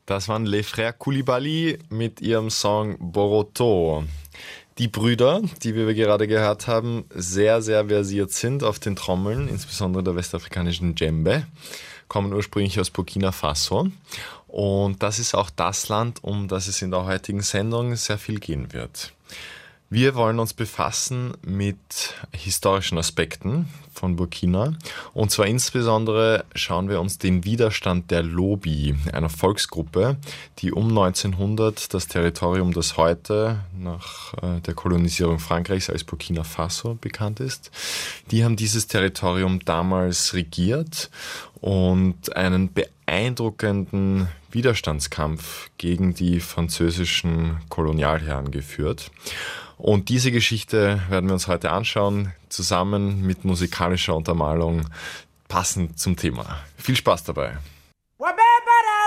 Das waren Les Frères Coulibaly mit ihrem Song Boroto. Die Brüder, die wir gerade gehört haben, sehr, sehr versiert sind auf den Trommeln, insbesondere der westafrikanischen Djembe, kommen ursprünglich aus Burkina Faso. Und das ist auch das Land, um das es in der heutigen Sendung sehr viel gehen wird. Wir wollen uns befassen mit historischen Aspekten von Burkina. Und zwar insbesondere schauen wir uns den Widerstand der Lobi, einer Volksgruppe, die um 1900 das Territorium, das heute nach der Kolonisierung Frankreichs als Burkina Faso bekannt ist, die haben dieses Territorium damals regiert und einen beeindruckenden Widerstandskampf gegen die französischen Kolonialherren geführt. Und diese Geschichte werden wir uns heute anschauen, zusammen mit musikalischer Untermalung, passend zum Thema. Viel Spaß dabei!